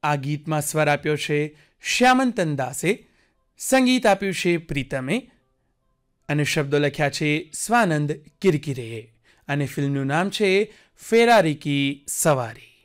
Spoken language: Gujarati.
આ ગીતમાં સ્વર આપ્યો છે શ્યામંતન દાસે, સંગીત આપ્યું છે પ્રીતમે અને શબ્દો લખ્યા છે સ્વાનંદ કિરકિરેએ અને ફિલ્મનું નામ છે ફેરારી કી સવારી.